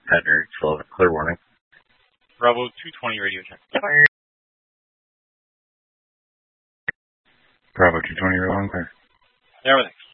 Pattern 12, clear warning. Bravo 220 radio check. Bravo 220, clear. Everything.